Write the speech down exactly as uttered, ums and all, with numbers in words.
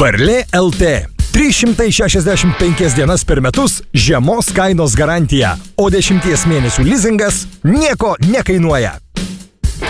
Varlė L T. trys šimtai šešiasdešimt penkias dienas per metus žemos kainos garantija, o dešimties mėnesių lizingas nieko nekainuoja.